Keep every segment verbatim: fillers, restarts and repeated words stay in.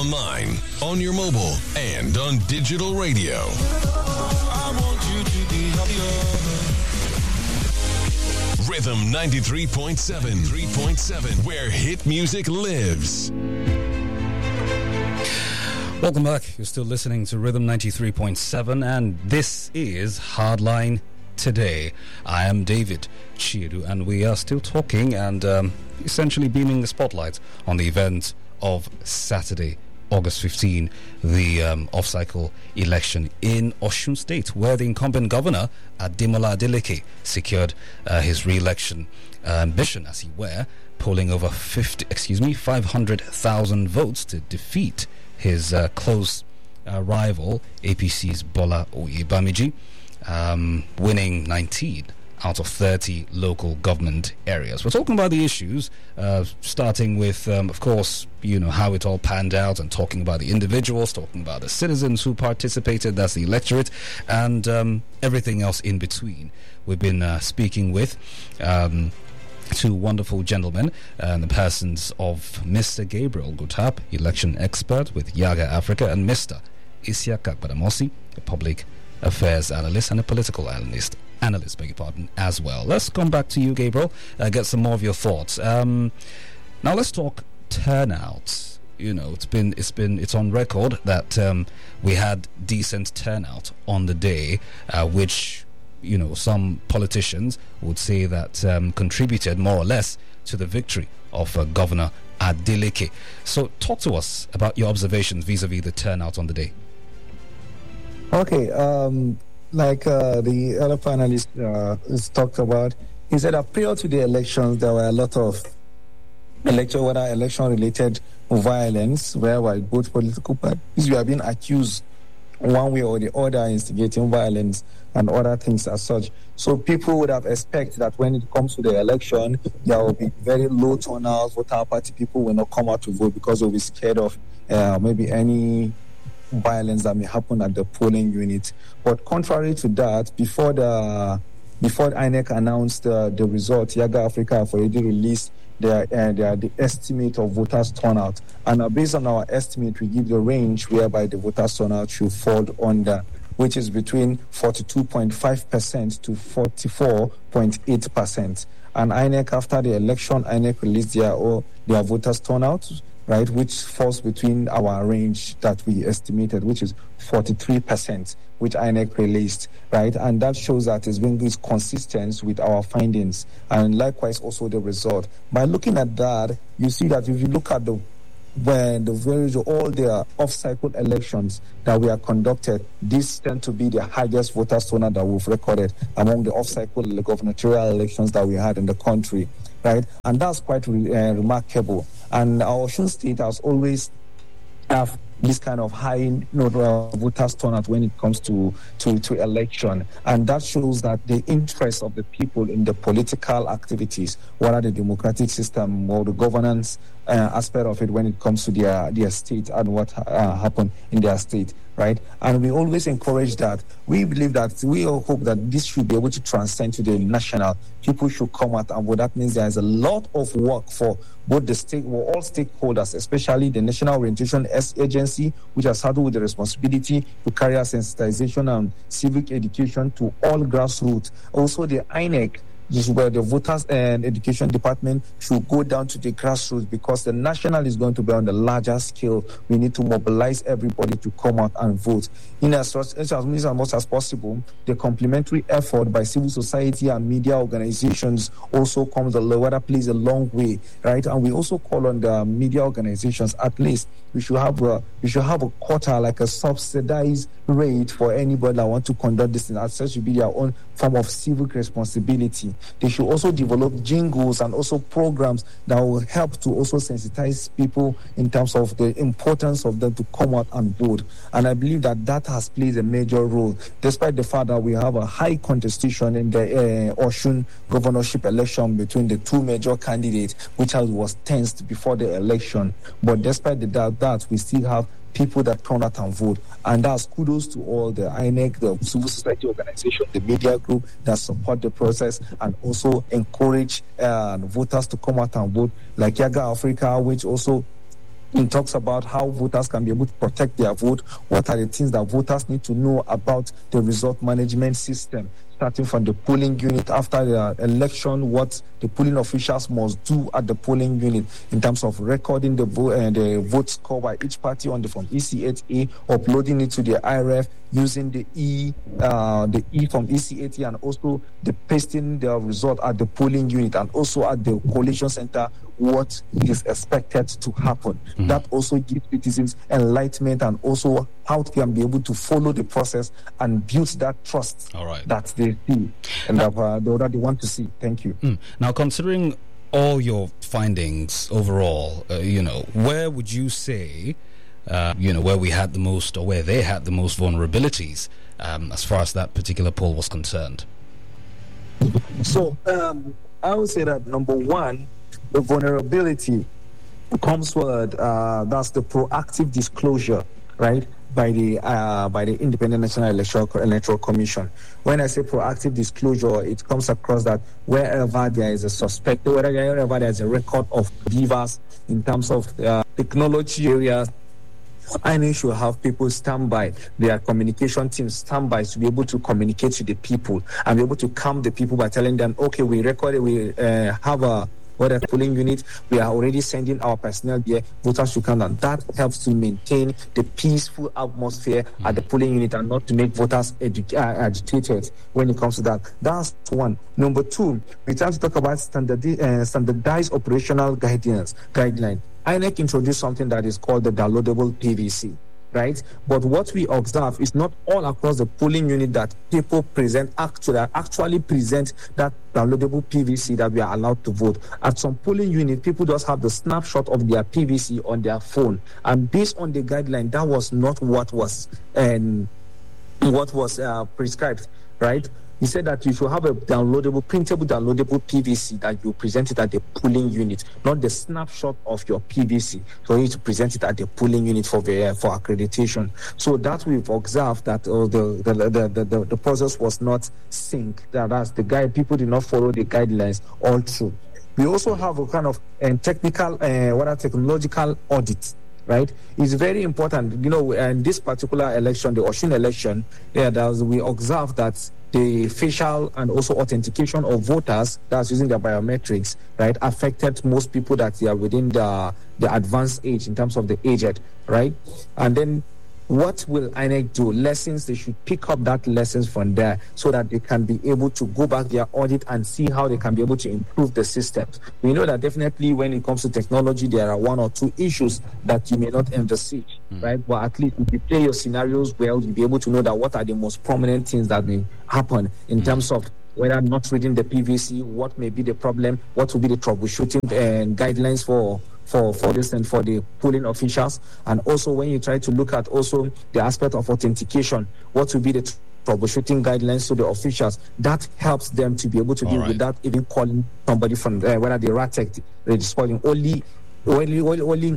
online, on your mobile, and on digital radio. I want you to be happier. Rhythm ninety-three point seven, three point seven, where hit music lives. Welcome back. You're still listening to Rhythm ninety-three point seven, and this is Hardline Today. I am David Chiru, and we are still talking and um, essentially beaming the spotlight on the event of Saturday, August fifteenth, the um, off-cycle election in Osun State, where the incumbent governor, Ademola Adeleke, secured uh, his re-election uh, ambition, as he were, polling over fifty, excuse me, five hundred thousand votes to defeat his uh, close uh, rival, A P C's Bola Oyebamiji, um, winning nineteen out of thirty local government areas. We're talking about the issues, uh, starting with, um, of course, you know, how it all panned out, and talking about the individuals, talking about the citizens who participated, that's the electorate, and um, everything else in between. We've been uh, speaking with Um, two wonderful gentlemen, uh, the persons of Mister Gabriel Gutap, election expert with Yaga Africa, and Mister Isiaka Badamosi, a public affairs analyst and a political analyst, analyst, beg your pardon, as well. Let's come back to you, Gabriel, uh, get some more of your thoughts. Um, now let's talk turnout. You know, it's been, it's been, it's on record that um, we had decent turnout on the day, uh, which, you know, some politicians would say that um, contributed more or less to the victory of uh, Governor Adeleke. So talk to us about your observations vis-a-vis the turnout on the day. Okay, um, like uh, the other panelist uh, has talked about, he said that prior to the elections, there were a lot of election, whether election-related violence, whereby both political parties were being accused one way or the other, instigating violence and other things as such. So people would have expected that when it comes to the election, there will be very low turnouts. Voter party people will not come out to vote because they'll be scared of uh, maybe any violence that may happen at the polling unit. But contrary to that, before the before I N E C announced uh, the result, Yaga Africa have already released their, uh, their the estimate of voters turnout. And uh, based on our estimate, we give the range whereby the voters turnout should fall under, which is between forty-two point five percent to forty-four point eight percent. And I N E C, after the election, I N E C released their, oh, their voters turnout, right, which falls between our range that we estimated, which is forty-three percent, which I N E C released, right? And that shows that it's been it's consistent with our findings, and likewise also the result. By looking at that, you see that if you look at the when the very all the off-cycle elections that we are conducted, these tend to be the highest voter turnout that we've recorded among the off-cycle gubernatorial elections that we had in the country, right? And that's quite re- uh, remarkable. And our Osun State has always have this kind of high you know, voters turnout when it comes to, to, to election. And that shows that the interest of the people in the political activities, whether the democratic system or the governance uh, aspect of it when it comes to their, their state and what uh, happened in their state, right? And we always encourage that. We believe that, we all hope that this should be able to transcend to the national. People should come out and vote. That means there is a lot of work for both the state, well, all stakeholders, especially the National Orientation Agency, which has had with the responsibility to carry out sensitization and civic education to all grassroots. Also, the I N E C, this is where the voters and education department should go down to the grassroots, because the national is going to be on the larger scale. We need to mobilize everybody to come out and vote. In as much as, as much as possible, the complementary effort by civil society and media organizations also comes a lot, plays a long way, right? And we also call on the media organizations, at least we should have a we should have a quota, like a subsidized rate for anybody that want to conduct this, and that should be their own form of civic responsibility. They should also develop jingles and also programs that will help to also sensitize people in terms of the importance of them to come out and vote. And I believe that that has played a major role, despite the fact that we have a high contestation in the uh, Osun governorship election between the two major candidates, which was tensed before the election. But despite the, that, that, we still have people that turn out and vote. And that's kudos to all the I N E C, the civil society organization, the media group that support the process and also encourage uh, voters to come out and vote, like Yaga Africa, which also It talks about how voters can be able to protect their vote. What are the things that voters need to know about the result management system, starting from the polling unit after the election, what the polling officials must do at the polling unit in terms of recording the vote and uh, the vote score by each party on the from E C eight A, uploading it to the I R F, using the E, uh, the E from E C eight A, and also the pasting the result at the polling unit and also at the collation center. What is expected to happen. Mm-hmm. That also gives citizens enlightenment and also how they can be able to follow the process and build that trust All right. that they see and now, that, uh, that they want to see. Thank you. Mm. Now, considering all your findings overall, uh, you know, where would you say, uh, you know, where we had the most or where they had the most vulnerabilities um, as far as that particular poll was concerned? So, um, I would say that number one, the vulnerability comes with uh, that's the proactive disclosure, right, by the uh, by the Independent National Electoral Electoral Commission. When I say proactive disclosure, it comes across that wherever there is a suspect, wherever there is a record of beavers in terms of uh, technology areas, I N E C should have people stand by, their communication teams stand by to be able to communicate to the people and be able to calm the people by telling them, okay, we recorded, we uh, have a what a polling unit, we are already sending our personnel there, voters should come down. That helps to maintain the peaceful atmosphere mm-hmm. at the polling unit and not to make voters edu- uh, agitated when it comes to that. That's one. Number two, we have to talk about standard, uh, standardized operational guidance, guideline. I N E C introduced something that is called the downloadable P V C. Right, but what we observe is not all across the polling unit that people present actually actually present that downloadable P V C that we are allowed to vote. At some polling unit, people just have the snapshot of their P V C on their phone, and based on the guideline, that was not what was and um, what was uh, prescribed. Right. He said that you should have a downloadable, printable, downloadable P V C that you present it at the polling unit, not the snapshot of your P V C. So you need to present it at the polling unit for the, for accreditation. So that we've observed that uh, the, the, the, the, the, the process was not synced. That that's the guide. People did not follow the guidelines all through. We also have a kind of uh, technical, uh, what are technological audit. Right, it's very important. You know, in this particular election, the Osun election, yeah, was, we observed that the facial and also authentication of voters that's using their biometrics, right, affected most people that are within the the advanced age in terms of the aged, right, and then. What will I N E C do? Lessons, they should pick up that lessons from there so that they can be able to go back their audit and see how they can be able to improve the systems. We know that definitely when it comes to technology, there are one or two issues that you may not envisage, mm. right? But at least if you play your scenarios well, you'll be able to know that what are the most prominent things that may happen in mm. terms of whether not reading the P V C, what may be the problem, what will be the troubleshooting and guidelines for for for this and for the polling officials. And also when you try to look at also the aspect of authentication, what will be the troubleshooting guidelines to the officials, that helps them to be able to deal right. without even calling somebody from uh, whether the RATEC registering only only only only,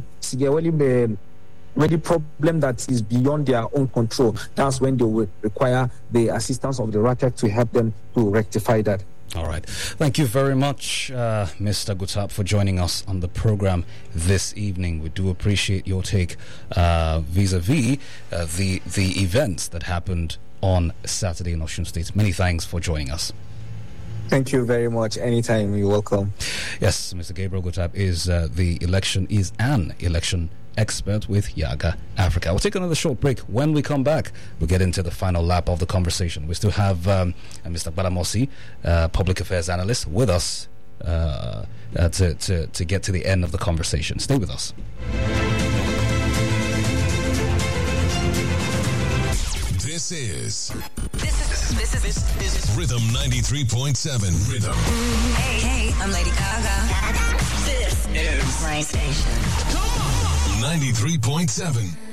only When the problem that is beyond their own control, that's when they will require the assistance of the RATEC to help them to rectify that. All right. Thank you very much, uh, Mister Gutap, for joining us on the program this evening. We do appreciate your take uh, vis-a-vis uh, the, the events that happened on Saturday in Osun State. Many thanks for joining us. Thank you very much. Anytime, you're welcome. Yes, Mister Gabriel Gutap is uh, the election, is an election expert with Yaga Africa. We'll take another short break. When we come back, we'll get into the final lap of the conversation. We still have um, Mister Badamosi, uh, public affairs analyst, with us uh, uh, to, to, to get to the end of the conversation. Stay with us. This is this is this is this is Rhythm ninety-three point seven. Rhythm. Hey, hey, I'm Lady Gaga. This is my station. Come on. ninety-three point seven.